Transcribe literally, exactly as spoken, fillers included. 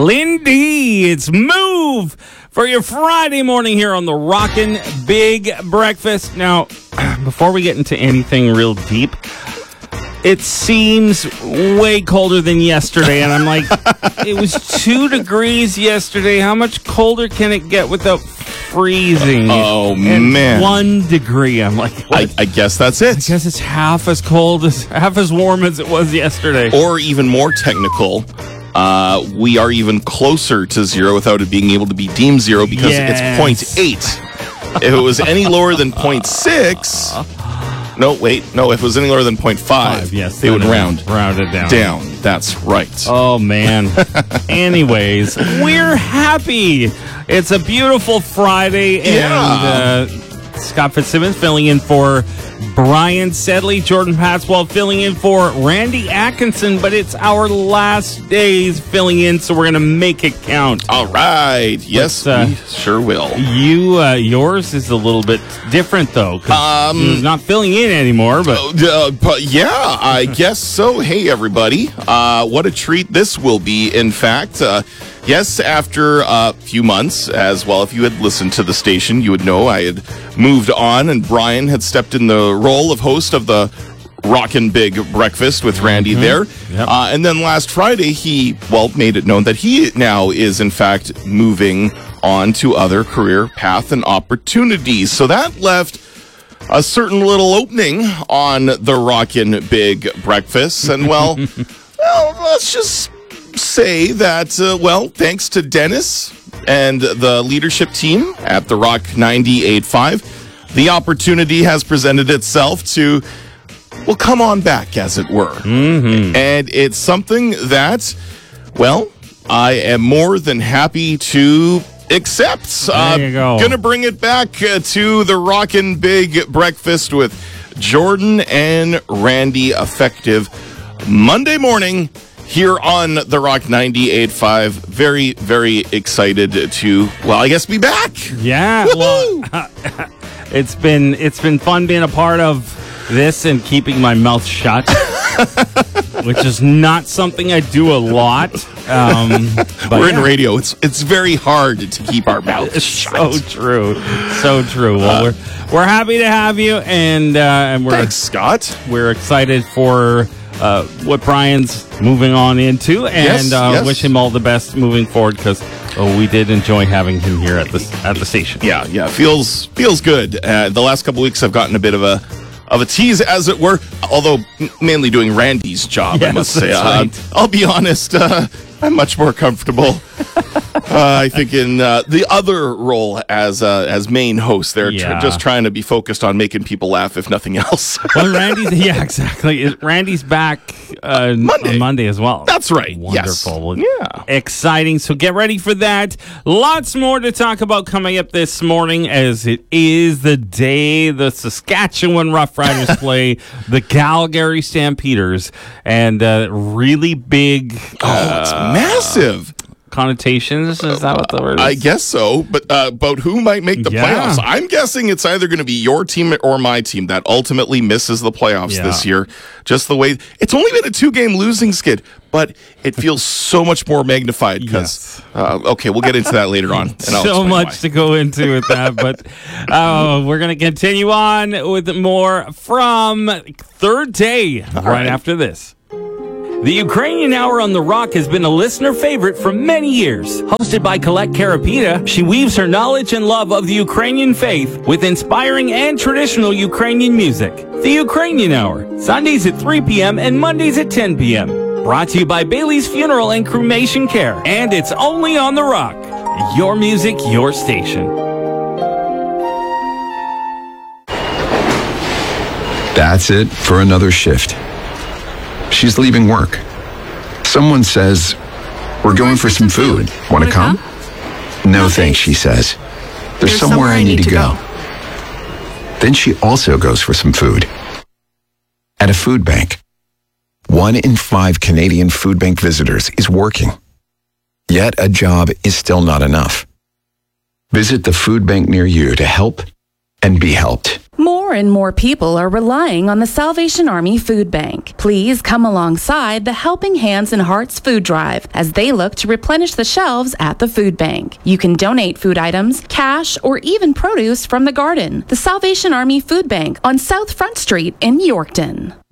Lindy, it's Move for your Friday morning here on the Rockin' Big Breakfast. Now, before we get into anything real deep, it seems way colder than yesterday, and I'm like, it was two degrees yesterday. How much colder can it get without freezing? Oh, and man. One degree. I'm like, I, I guess that's it. I guess it's half as cold, as half as warm as it was yesterday. Or even more technical, uh, we are even closer to zero without it being able to be deemed zero because yes. it's zero point eight. If it was any lower than zero point six... No, wait. No, if it was any lower than zero point five, Five, yes, they would round, round it down. Down. That's right. Oh, man. Anyways, we're happy. It's a beautiful Friday. Yeah. And uh, Scott Fitzsimmons filling in for Brian Sedley. Jordan Passwell filling in for Randy Atkinson. But it's our last days filling in, so we're going to make it count. All right. Yes, But, uh, we sure will. You, uh, yours is a little bit different, though. 'Cause Um, you're not filling in anymore, but... Uh, but yeah, I guess so. Hey, everybody. Uh, what a treat this will be, in fact. Uh, yes, after a few months, as well, if you had listened to the station, you would know I had moved on, and Brian had stepped in the role of host of the Rockin' Big Breakfast with Randy Mm-hmm. there. Yep. Uh, and then last Friday, he, well, made it known that he now is, in fact, moving on to other career path and opportunities. So that left a certain little opening on the Rockin' Big Breakfast. And, well, well, let's just say that, uh, well, thanks to Dennis and the leadership team at the Rock ninety-eight point five, the opportunity has presented itself to, well, come on back, as it were. Mm-hmm. And it's something that, well, I am more than happy to accept. There you go. Gonna bring it back uh, to the Rockin' Big Breakfast with Jordan and Randy, effective Monday morning here on the Rock ninety-eight point five. Very, very excited to, well, I guess be back. Yeah, well, it's been it's been fun being a part of this and keeping my mouth shut, which is not something I do a lot. Um, but We're yeah. in radio. It's it's very hard to keep our mouths It's shut. so true, so true. Well, uh, we're we're happy to have you, and uh, and we're Thanks, Scott. we're excited for uh, what Brian's moving on into, and Yes, uh, yes. wish him all the best moving forward because oh, we did enjoy having him here at the at the station. Yeah, yeah, feels feels good. Uh, the last couple weeks, I've gotten a bit of a of a tease, as it were. Although m- mainly doing Randy's job, I Yes, must say. that's Uh, right. I'll be honest. Uh, I'm much more comfortable. uh, I think in uh, the other role as uh, as main host, there, Yeah. tr- just trying to be focused on making people laugh, if nothing else. Well, Randy's yeah, exactly. Is- Randy's back uh, Monday. on Monday as well. That's right. Yes. Wonderful. Yeah. Exciting. So get ready for that. Lots more to talk about coming up this morning, as it is the day the Saskatchewan Roughriders play the Calgary Stampeders, and uh, really big Oh, it's massive. connotations. Is that what the word is? I guess so, but uh, about who might make the Yeah. playoffs? I'm guessing it's either going to be your team or my team that ultimately misses the playoffs Yeah. this year. Just the way it's only been a two-game losing skid, but it feels so much more magnified because. Yes. Uh, okay, we'll get into that later on. And I'll So explain much why. to go into with that, but uh, we're going to continue on with more from Third Day right, right. after this. The Ukrainian Hour on The Rock has been a listener favorite for many years. Hosted by Colette Karapita, she weaves her knowledge and love of the Ukrainian faith with inspiring and traditional Ukrainian music. The Ukrainian Hour, Sundays at three p.m. and Mondays at ten p.m. Brought to you by Bailey's Funeral and Cremation Care. And it's only on The Rock. Your music, your station. That's it for another shift. She's leaving work. Someone says, "We're going for some food. Want to come?" No thanks, she says. There's somewhere I need to go. Then she also goes for some food. At a food bank. One in five Canadian food bank visitors is working. Yet a job is still not enough. Visit the food bank near you to help and be helped. More and more people are relying on the Salvation Army Food Bank. Please come alongside the Helping Hands and Hearts food drive as they look to replenish the shelves at the food bank. You can donate food items, cash, or even produce from the garden. The Salvation Army Food Bank on South Front Street in Yorkton.